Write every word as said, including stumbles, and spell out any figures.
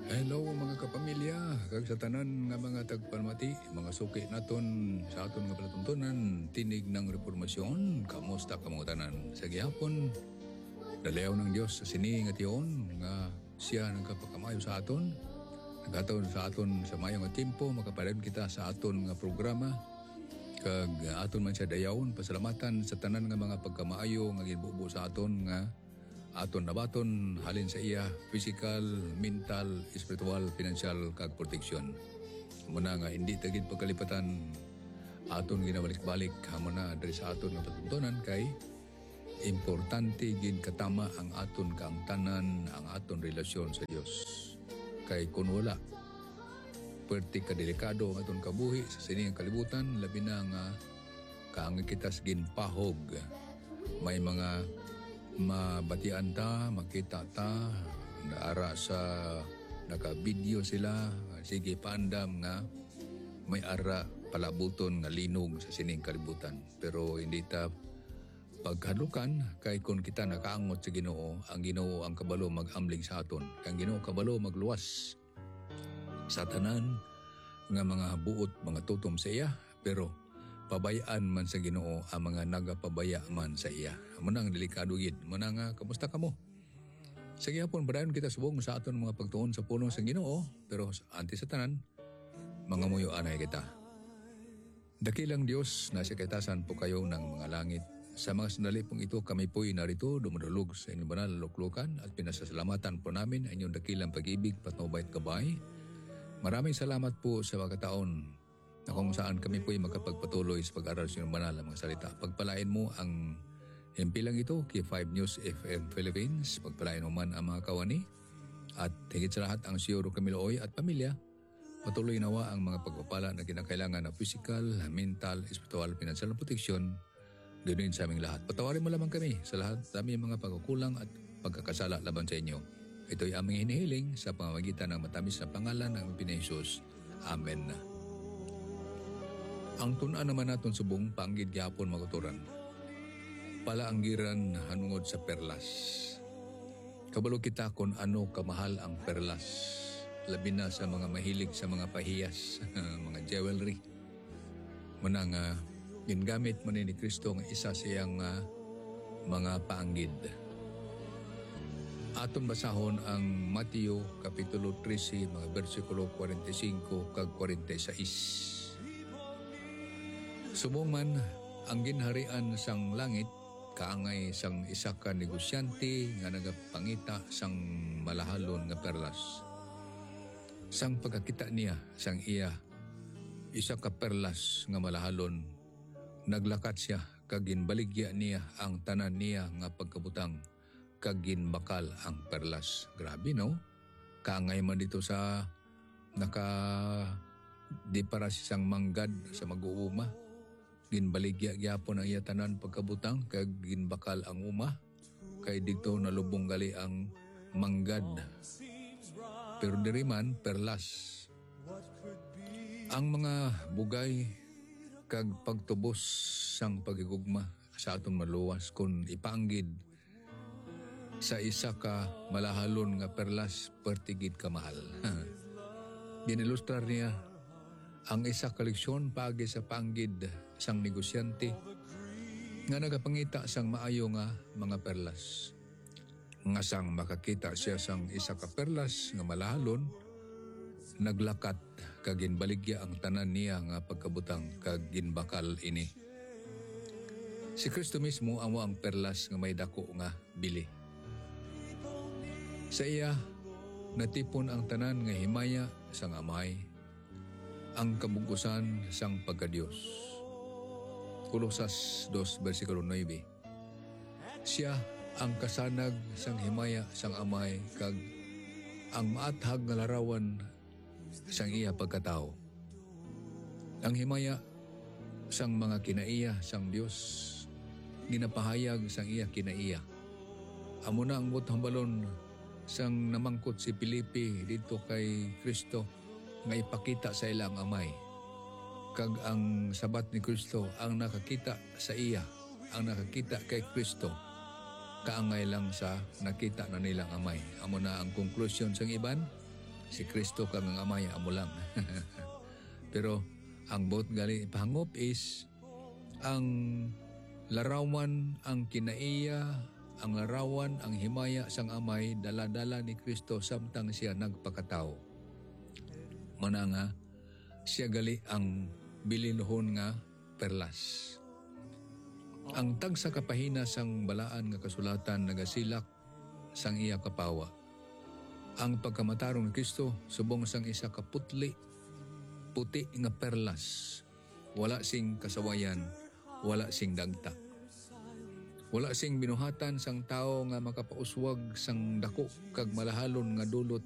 Hello mga kapamilya, kag sa tanan nga mga tagpalmati, mga suki naton sa aton nga palatuntunan, tinig ng reformasyon, kamusta ka mga tanan? Sa gihapon, dalayaw ng Dios sa sini nga tiyon nga siya nagkapakamayo sa aton, nagataon sa aton sa mayo nga tempo, makapared kita sa aton nga programa, kag aton man siya dayawon, pasalamatan sa tanan nga mga pagkamaayo nga ginbubo sa aton nga aton nabaton halin sa iya physical, mental, spiritual, financial kag protection. Muna nga hindi tagid pagkalipatan aton ginabalik-balik hamo na diri sa aton nga patuntunan kay importante gid katama ang aton kaangtanan, ang aton relasyon sa Dios. Kay kun wala perti ka delikado ang aton kabuhi sa sining kalibutan, labi na nga kaangay kita sa ginpahog. May mga mabatian ta, makita ta, naara sa naka-video sila, sige paandam nga may ara palabuton nga linog sa sining kalibutan. Pero hindi ta paghadukan kay kung kita nakaangot sa Ginoo, ang Ginoo ang kabalo mag-amlig sa aton. Ang Ginoo kabalo magluwas sa tanan nga mga buot, mga tutom sa iya, pero pabayaan man sa Ginoo ang mga nagapabaya man sa iya. Munang delikado gid. Muna nga, kamusta ka mo? Sa gihapon, padayon kita subong sa aton mga pagtuon sa puno sa Ginoo, pero anti sa tanan, mga muyo anay kita. Dakilang Dios, nasa kaitasan po kayo ng mga langit. Sa mga sandali pong ito, kami po'y narito, dumadulog sa inyong banal na luklukan at pinasasalamatan po namin ang inyong dakilang pag-ibig, patnubay at gabay. Maraming salamat po sa mga taon na kung saan kami po'y magkapagpatuloy sa pag-aral sa inyong banal na mga salita. Pagpalain mo ang himpilang ito kay five News F M Philippines. Pagpalain mo man ang mga kawani at higit sa lahat ang Siyoro Camilooy at pamilya. Patuloy nawa ang mga pagpapala na kinakailangan na physical, mental, spiritual, financial protection ganoon sa aming lahat. Patawarin mo lamang kami sa lahat sa aming mga pagkukulang at pagkakasala laban sa inyo. Ito'y aming hinihiling sa pamamagitan ng matamis na pangalan ng PinaJesus. Amen. Ang tunan naman naton subong panggid gyapon maguturan. Palaanggiran hanungod sa perlas. Kabalo kita kung ano kamahal ang perlas. Labi na sa mga mahilig sa mga pahiyas, mga jewelry. Muna nga, gingamit mo ni Kristo nga isa siyang uh, mga paanggid. Aton basahon ang Mateo Kapitulo thirteen, mga versikulo forty-five kag forty-six. Subong man ang ginharian sang langit, kaangay sang isa ka negosyante nga nagapangita sang malahalon nga perlas. Sang pagkakita niya sang iya, isa ka perlas nga malahalon, naglakat siya kag ginbaligya niya ang tanan niya nga pagkabutang kag ginbakal ang perlas. Grabe no? Kaangay man dito sa naka di para siyang manggad sa mag-uuma. Ginbaligya gyapon ang iya tanan pagkabutang kag ginbakal ang uma kay dito nalubong gali ang manggad. Pero diri man perlas. Ang mga bugay kag pagtubos sang pagigugma sa aton maluwas kun ipanggid sa isa ka malahalon nga perlas pertigid ka mahal. Ginilustrar niya ang isa ka leksyon pagi sa panggid sang negosyante nga nagapangita sang maayo nga mga perlas. Nga sang makakita siya sang isa ka perlas nga malahalon, naglakat kag ginbaligya ang tanan niya nga pagkabutang kag ginbakal ini. Si Kristo mismo amo ang perlas nga may dako nga bili. Sa iya natipon ang tanan nga himaya sang amay, ang kabugusan sang pagkadiyos. Kolosas two versikulo nine. Siya ang kasanag sang himaya sang amay kag ang maathag nga larawan sang iya pagkatao. Ang himaya sang mga kinaiya sang Dios, ginapahayag sang iya kinaiya. Amo na ang buthambalon sang namangkot si Filipi dito kay Kristo nga ipakita sa ilang amay. Kag ang sabat ni Kristo ang nakakita sa iya, ang nakakita kay Kristo, kaangay lang sa nakita na nilang amay. Amo na ang konklusyon sang iban, Si Kristo kang ang amay, amo lang. Pero ang bot gali pahangop is ang larawan, ang kinaiya, ang larawan, ang himaya sang amay, dala-dala ni Kristo samtang siya nagpakatao. Muna nga, siya gali ang bilinhon nga perlas. Ang tag sa kapahina sang balaan nga kasulatan nagasilak sang iya kapawa. Ang pagkamatarong ni Kristo subong sang isa ka putli, puti nga perlas. Wala sing kasawayan, wala sing dagta. Wala sing binuhatan sang tao nga makapauswag sang dako kag malahalon nga dulot